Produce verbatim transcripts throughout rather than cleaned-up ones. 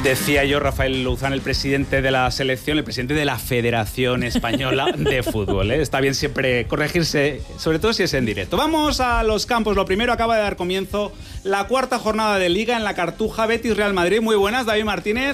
Decía yo, Rafael Luzán, el presidente de la selección, el presidente de la Federación Española de Fútbol, ¿eh? Está bien siempre corregirse, sobre todo si es en directo. Vamos a los campos. Lo primero, acaba de dar comienzo la cuarta jornada de Liga en la Cartuja. Betis-Real Madrid. Muy buenas, David Martínez.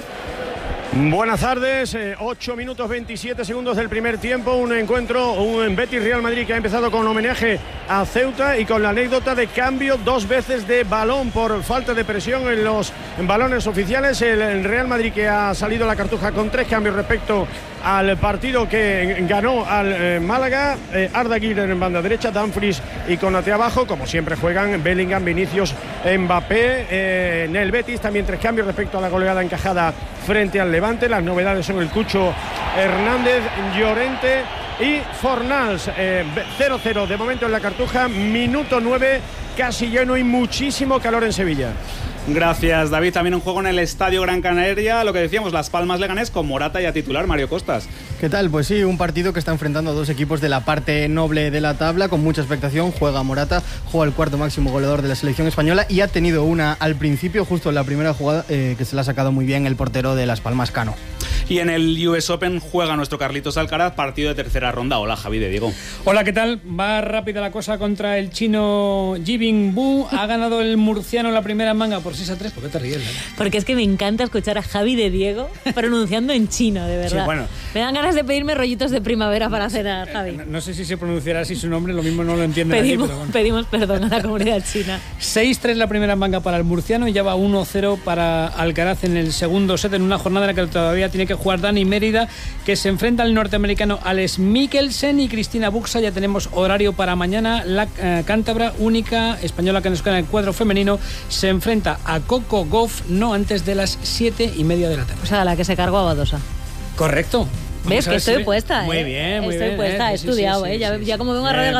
Buenas tardes, eh, ocho minutos veintisiete segundos del primer tiempo, un encuentro, un Betis-Real Madrid que ha empezado con homenaje a Ceuta y con la anécdota de cambio dos veces de balón por falta de presión en los balones oficiales. El, el Real Madrid que ha salido a la Cartuja con tres cambios respecto al partido que ganó al eh, Málaga. eh, Arda Güler en banda derecha, Dumfries y Konaté abajo, como siempre juegan Bellingham, Vinicius, Mbappé. eh, en el Betis también tres cambios respecto a la goleada encajada frente al Levante. Las novedades son el Cucho Hernández, Llorente y Fornals. eh, cero cero de momento en la Cartuja, minuto nueve, casi lleno y muchísimo calor en Sevilla. Gracias, David. También un juego en el Estadio Gran Canaria, lo que decíamos, Las Palmas Leganés con Morata ya titular. Mario Costas. ¿Qué tal? Pues sí, un partido que está enfrentando a dos equipos de la parte noble de la tabla con mucha expectación. Juega Morata, juega el cuarto máximo goleador de la selección española y ha tenido una al principio, justo en la primera jugada, eh, que se la ha sacado muy bien el portero de Las Palmas, Cano. Y en el U S Open juega nuestro Carlitos Alcaraz, partido de tercera ronda. Hola, Javi de Diego. Hola, ¿qué tal? Va rápida la cosa contra el chino Jibing Bu. Ha ganado el murciano la primera manga por seis a tres. ¿Por qué te ríes? ¿No? Porque es que me encanta escuchar a Javi de Diego pronunciando en chino, de verdad. Sí, bueno. Me dan ganas de pedirme rollitos de primavera para cenar, Javi. No, no sé si se pronunciará así su nombre, lo mismo no lo entienden pedimos, aquí, pero bueno. Pedimos perdón a la comunidad china. seis tres la primera manga para el murciano y ya va uno cero para Alcaraz en el segundo set, en una jornada en la que todavía tiene que jugar Dani Mérida, que se enfrenta al norteamericano Alex Mikkelsen y Cristina Buxa. Ya tenemos horario para mañana. La eh, cántabra única española que nos queda en el cuadro femenino se enfrenta a Coco Gauff no antes de las siete y media de la tarde. O sea, la que se cargó a Badosa. Correcto. ¿Ves que estoy si... puesta? Muy ¿eh? bien, muy estoy bien. puesta, eh. he sí, estudiado, sí, ¿eh? sí, ya, sí, ya como vengo a bien, Radio